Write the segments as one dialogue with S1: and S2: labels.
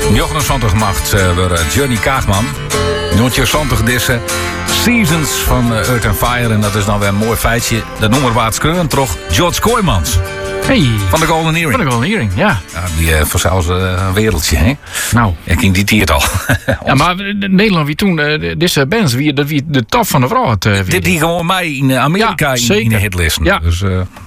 S1: 29 macht door Johnny Kaagman. 29 dissen Seasons van Earth and Fire. En dat is dan weer een mooi feitje. Dat noemen we waardskreun toch George Kooijmans.
S2: Hey.
S1: Van de Golden Earring.
S2: Van de Golden Earring, ja.
S1: Die voor zelfs een wereldje, hè?
S2: Nou.
S1: Ik ging die het al.
S2: Ja, maar Nederland wie toen, deze bands, wie de top van de vrouw.
S1: Dit die gewoon mij in Amerika in de hitlisten.
S2: Ja.
S1: Dus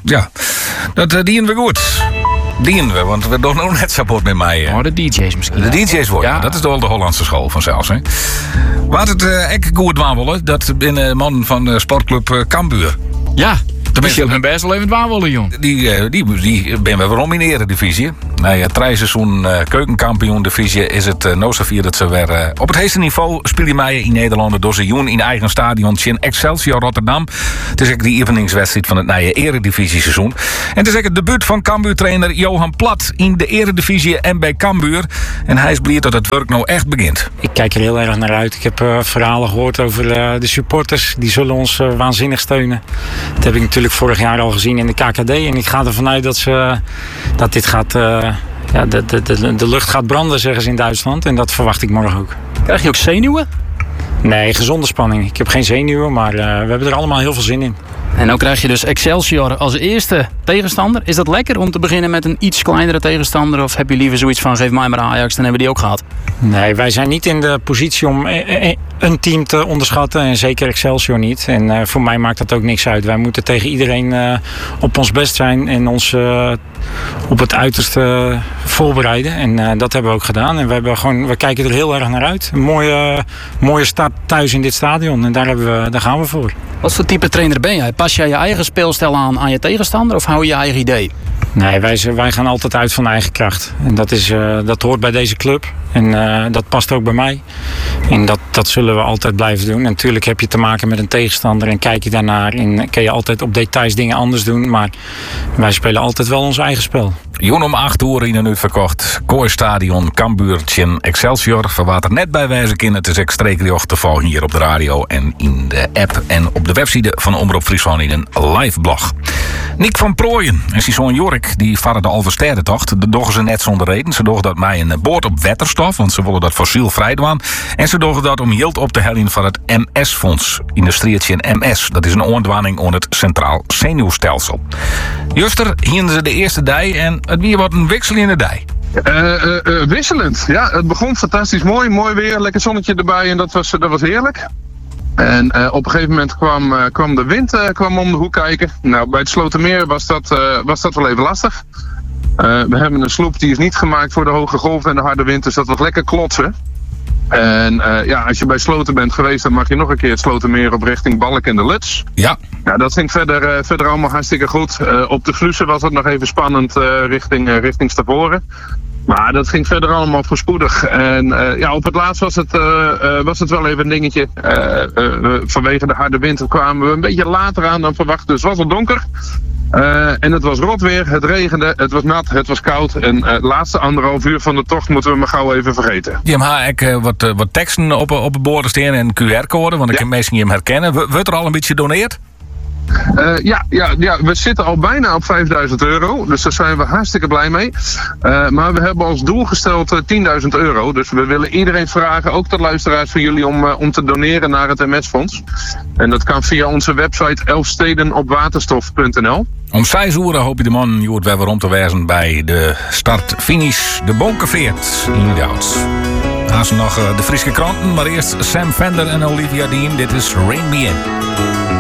S1: dat dienen we goed. Dienen we, want we doen ook net support met mij.
S2: Oh, de DJ's misschien.
S1: De DJ's worden, ja. Dat is de Hollandse school vanzelfs. Hè. Wat het echt goed wandelen, dat binnen mannen van de sportclub Cambuur.
S2: Ja. Tenminste, hun best wel even dwaanwollen, jong.
S1: Die ben we waarom in de Eredivisie. Nou ja, 3 seizoen keukenkampioen divisie is het no zo vier dat ze weer op het hoogste niveau spelen mij in Nederland door seizoen in eigen stadion in Excelsior Rotterdam. Het is ook die eveningswedstrijd van het nieuwe Eredivisie seizoen. En het is ook het debuut van Cambuur-trainer Johan Plat in de Eredivisie en bij Cambuur. En hij is blij dat het werk nou echt begint.
S3: Ik kijk er heel erg naar uit. Ik heb verhalen gehoord over de supporters. Die zullen ons waanzinnig steunen. Dat heb ik natuurlijk vorig jaar al gezien in de KKD. En ik ga ervan uit dat dit gaat... de lucht gaat branden, zeggen ze in Duitsland. En dat verwacht ik morgen ook.
S2: Krijg je ook zenuwen?
S3: Nee, gezonde spanning. Ik heb geen zenuwen, maar we hebben er allemaal heel veel zin in.
S2: En dan krijg je dus Excelsior als eerste tegenstander. Is dat lekker om te beginnen met een iets kleinere tegenstander? Of heb je liever zoiets van, geef mij maar Ajax, dan hebben we die ook gehad?
S3: Nee, wij zijn niet in de positie om een team te onderschatten. En zeker Excelsior niet. En voor mij maakt dat ook niks uit. Wij moeten tegen iedereen op ons best zijn. En ons op het uiterste voorbereiden. En dat hebben we ook gedaan. En we kijken er heel erg naar uit. Een mooie start thuis in dit stadion. En daar gaan we voor.
S2: Wat voor type trainer ben jij? Pas jij je eigen speelstijl aan je tegenstander of hou je je eigen idee?
S3: Nee, wij gaan altijd uit van eigen kracht. En dat hoort bij deze club. En dat past ook bij mij. En dat zullen we altijd blijven doen. En natuurlijk heb je te maken met een tegenstander en kijk je daarnaar. En kan je altijd op details dingen anders doen. Maar wij spelen altijd wel ons eigen spel.
S1: Joen om 8 uur in een uur verkocht. Kooistadion, Cambuurtje, Excelsior. Verwater net bij wijze kind. Het is extreekjocht te volgen hier op de radio en in de app. En op de website van Omroep Friesland in een live blog. Nick van Prooijen en zijn zoon Jorik die varen de Alversterrentocht. Dat doen ze net zonder reden. Ze doen dat mij een boord op waterstof, want ze willen dat fossielvrij doen. En ze doen dat om yield op te hellen van het MS-fonds. Industrieetje MS. Dat is een oordwaning onder het Centraal Zenuwstelsel. Juster, hier ze de eerste dij en het weer wordt een wissel in de dij.
S4: Wisselend. Ja, het begon fantastisch mooi. Mooi weer, lekker zonnetje erbij en dat was heerlijk. En op een gegeven moment kwam de wind om de hoek kijken. Nou, bij het Slotermeer was dat wel even lastig. We hebben een sloep die is niet gemaakt voor de hoge golven en de harde wind, dus dat was lekker klotsen. En als je bij Sloten bent geweest, dan mag je nog een keer het Slotermeer op richting Balk en de Luts.
S1: Ja.
S4: Nou, dat ging verder allemaal hartstikke goed. Op de Vlussen was het nog even spannend richting Stavoren. Maar dat ging verder allemaal voorspoedig. En op het laatst was het wel even een dingetje. Vanwege de harde wind kwamen we een beetje later aan dan verwacht. Dus het was al donker. En het was rot weer, het regende, het was nat, het was koud. En de laatste 1,5 uur van de tocht moeten we maar gauw even vergeten.
S1: Je hebt wat teksten op het bord staan en QR-code, want ik kan mensen hem herkennen. Wordt er al een beetje doneerd?
S4: We zitten al bijna op €5.000. Dus daar zijn we hartstikke blij mee. Maar we hebben als doel gesteld €10.000. Dus we willen iedereen vragen, ook de luisteraars van jullie, om te doneren naar het MS-fonds. En dat kan via onze website elfstedenopwaterstof.nl.
S1: Om 6 uur hoop je de man Joert weer om te wijzen bij de start-finish. De Bonkenveert in Douds. Haast nog de Friese kranten, maar eerst Sam Fender en Olivia Dean. Dit is Rain Me In.